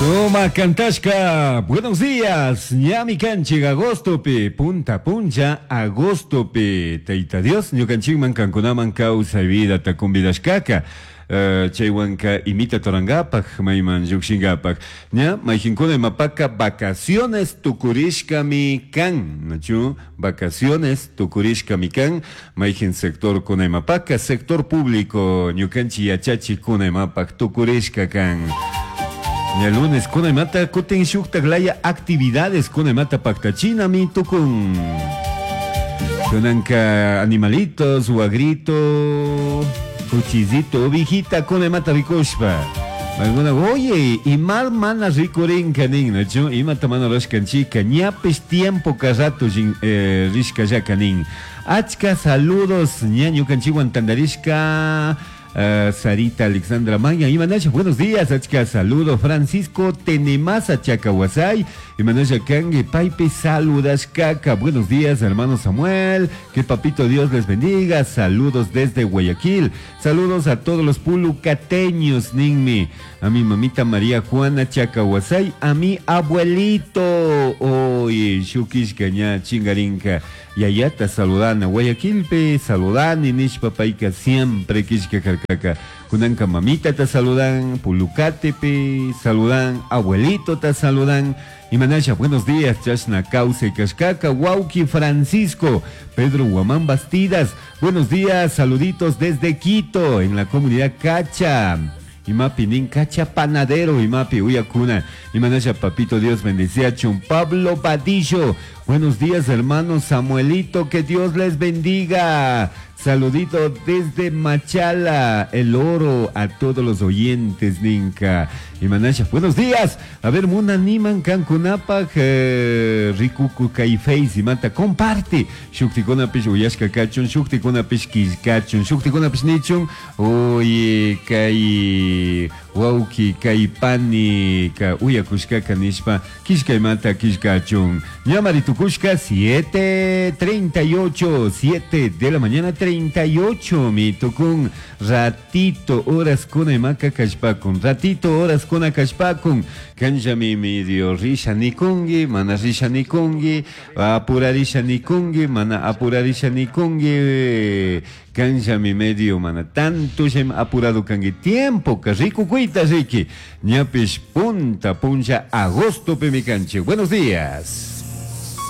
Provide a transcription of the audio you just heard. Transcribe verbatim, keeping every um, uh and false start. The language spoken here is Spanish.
Toma Cantashka, buenos días, ñami canchig agostopi, punta puncha agostopi, teita Dios, ñukanchikman kankunaman kawsay vida takumbidashkaka. Uh, chaywanka imita torangapak, mayman llukshingapak. Ña, mayjinkuna imapaka vacaciones tukurishkami kan, nachu, vacaciones tukurishkami kan, mayjin sector kuna imapaka, sector público, ñukanchi yachachi kuna imapak tukurishka kan. El lunes kuna imata kuten shuktaglaya actividades kuna imata paktachina mi tukun. Kunanka animalitos, guagrito, cuchizito, ovejita kuna imata rikushpa. Alguna, oye, y mal mana rikurinka nin, nacho, imata mana rashkanchika, ñapes tiempo karato eh, rishka yakanin. Achka saludos, ñaño kanchiwan tandarishka. Uh, Sarita Alexandra Maya, Imanacha, buenos días, achka, saludo, Francisco Tenemasa Chacahuasay, Imanacha Kange, Paipe, saludas, caca, buenos días, hermano Samuel, que papito Dios les bendiga, saludos desde Guayaquil, saludos a todos los pulucateños, Ninmi, a mi mamita María Juana Chacahuasay, a mi abuelito, oye, Shukish Caña, Chingarinca, y allá te saludan a Guayaquil, pe, saludan, y Nish Papaika, siempre Kishka Karkaka, Kunanka mamita te saludan, Pulucate, pe, saludan, abuelito te saludan, y Manasha, buenos días, Chashna Cauce y Cascaca, Wauki Francisco, Pedro Guamán Bastidas, buenos días, saluditos desde Quito, en la comunidad Cacha. Imapi nin cacha panadero, Imapi uyakuna, Imanasha papito Dios bendecía, Chun Pablo Padillo, buenos días hermano Samuelito, que Dios les bendiga, saludito desde Machala, El Oro, a todos los oyentes, Ninka, Imanasha, buenos días, a ver, Muna Niman Cancunapak, eh, Rikuku Kaifeis, Imata, comparte, Shuktikona Pish Uyashka Kachun, Shuktikona Pish Kishkachun, Shuktikona Pish Nichun, oye, Kai, Wauki, Kaipani, Ka Uyakushka Kanishpa, Kishkaimata Kishkachun, Yamaritukushka, siete treinta y ocho, siete de la mañana, treinta y ocho, mi tukun, ratito, horas con Emaka Kashpakun, ratito, horas con Akashpakun, Kanjami medio Risha Nikungi, Mana Risha Nikungi, Apurarisha Nikungi, Mana Apurarisha Nikungi, Kanjami medio, Mana tanto shem apurado kangi tiempo, Kariku Kuita Riki, Ñapish punta puncha agosto pemicanche. Buenos días.